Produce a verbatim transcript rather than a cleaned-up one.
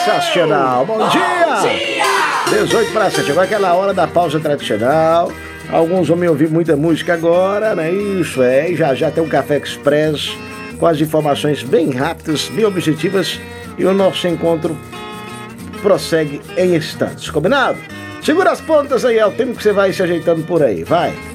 Sensacional. Bom dia! dezoito para sete, agora aquela hora da pausa tradicional. Alguns vão me ouvir muita música agora, né? Isso é, e já já tem um Café Express com as informações bem rápidas, bem objetivas, e o nosso encontro prossegue em instantes, combinado? Segura as pontas aí, é o tempo que você vai se ajeitando por aí, vai.